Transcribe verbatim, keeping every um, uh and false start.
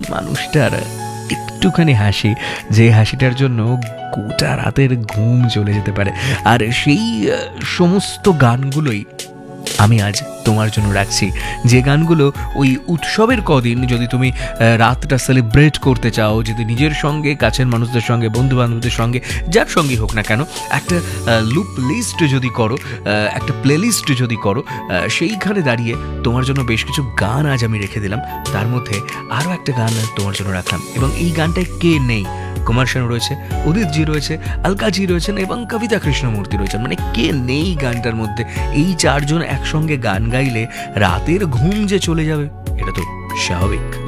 মানুষটার একটুখানি হাসি, যে হাসিটার জন্য গোটা রাতের ঘুম চলে যেতে পারে। আর সেই সমস্ত গানগুলোই আমি আজ তোমার জন্য রাখছি, যে গানগুলো ওই উৎসবের কদিন যদি তুমি রাতটা সেলিব্রেট করতে চাও, যদি নিজের সঙ্গে, কাছের মানুষদের সঙ্গে, বন্ধু বান্ধবদের সঙ্গে, যার সঙ্গে হোক না কেন, একটা লুপ লিস্ট যদি করো, একটা প্লে লিস্ট যদি করো, সেইখানে দাঁড়িয়ে তোমার জন্য বেশ কিছু গান আজ আমি রেখে দিলাম। তার মধ্যে আরও একটা গান তোমার জন্য রাখলাম, এবং এই গানটায় কে নেই? কুমার শানু রয়েছে, উদিতজি রয়েছে, আলকাজি রয়েছেন এবং কবিতা কৃষ্ণমূর্তি রয়েছেন। মানে কে নেই গানটার মধ্যে? এই চারজন একসঙ্গে গান গাইলে রাতের ঘুম যে চলে যাবে, এটা তো স্বাভাবিক।